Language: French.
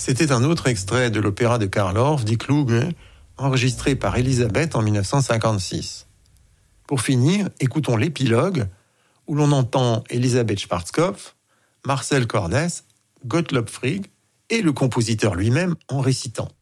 C'était un autre extrait de l'opéra de Karl Orff, Die Kluge, enregistré par Elisabeth en 1956. Pour finir, écoutons l'épilogue, où l'on entend Elisabeth Schwarzkopf, Marcel Cordes, Gottlob Frigg et le compositeur lui-même en récitant.